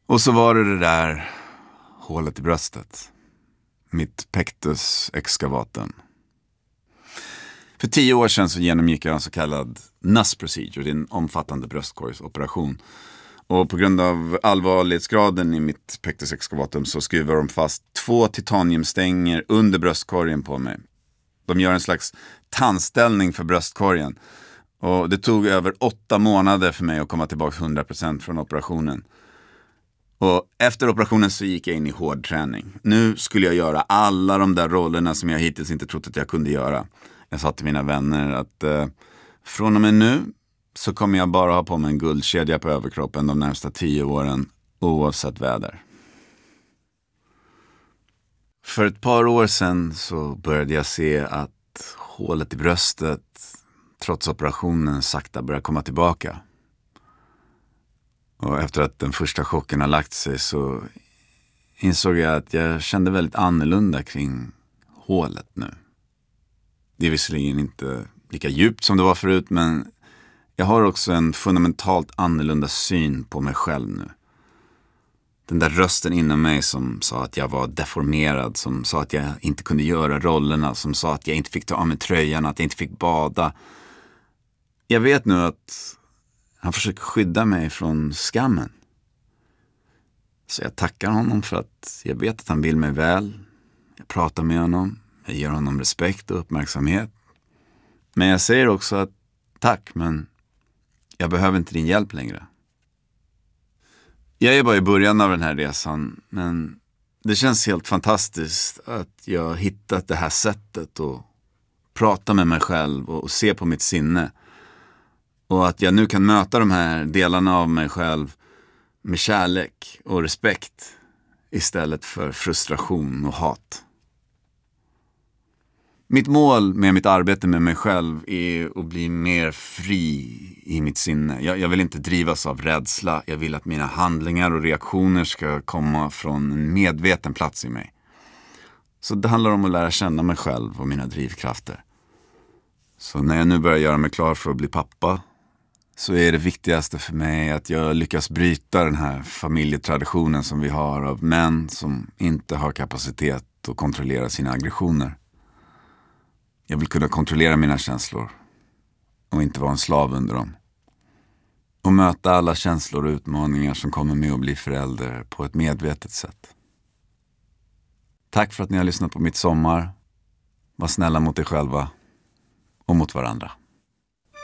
Och så var det där hålet i bröstet. Mitt pectus excavatum. För 10 år sedan så genomgick jag en så kallad NAS procedure. Det är en omfattande bröstkorgsoperation. Och på grund av allvarlighetsgraden i mitt pectus excavatum så skruvar de fast 2 titaniumstänger under bröstkorgen på mig. De gör en slags tandställning för bröstkorgen. Och det tog över 8 månader för mig att komma tillbaka 100% från operationen. Och efter operationen så gick jag in i hård träning. Nu skulle jag göra alla de där rollerna som jag hittills inte trott att jag kunde göra. Jag sa till mina vänner att från och med nu så kommer jag bara ha på mig en guldkedja på överkroppen de närmsta 10 åren oavsett väder. För ett par år sedan så började jag se att hålet i bröstet trots operationen sakta började komma tillbaka. Och efter att den första chocken har lagt sig så insåg jag att jag kände väldigt annorlunda kring hålet nu. Det är visserligen inte lika djupt som det var förut, men jag har också en fundamentalt annorlunda syn på mig själv nu. Den där rösten inom mig som sa att jag var deformerad, som sa att jag inte kunde göra rollerna, som sa att jag inte fick ta av mig tröjan, att jag inte fick bada. Jag vet nu att han försöker skydda mig från skammen. Så jag tackar honom för att jag vet att han vill mig väl. Jag pratar med honom, jag ger honom respekt och uppmärksamhet. Men jag säger också att tack, men jag behöver inte din hjälp längre. Jag är bara i början av den här resan, men det känns helt fantastiskt att jag har hittat det här sättet att prata med mig själv och se på mitt sinne. Och att jag nu kan möta de här delarna av mig själv med kärlek och respekt istället för frustration och hat. Mitt mål med mitt arbete med mig själv är att bli mer fri i mitt sinne. Jag vill inte drivas av rädsla. Jag vill att mina handlingar och reaktioner ska komma från en medveten plats i mig. Så det handlar om att lära känna mig själv och mina drivkrafter. Så när jag nu börjar göra mig klar för att bli pappa så är det viktigaste för mig att jag lyckas bryta den här familjetraditionen som vi har av män som inte har kapacitet att kontrollera sina aggressioner. Jag vill kunna kontrollera mina känslor och inte vara en slav under dem. Och möta alla känslor och utmaningar som kommer med att bli förälder på ett medvetet sätt. Tack för att ni har lyssnat på mitt sommar. Var snälla mot er själva och mot varandra.